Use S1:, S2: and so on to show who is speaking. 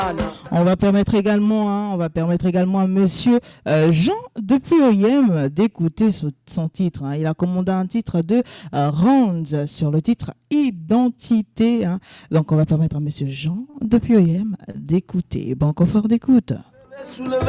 S1: On va permettre également à Monsieur Jean depuis OIM d'écouter son titre. Il a commandé un titre de Rounds sur le titre Identité. Donc on va permettre à Monsieur Jean depuis OIM d'écouter. Bon confort d'écoute.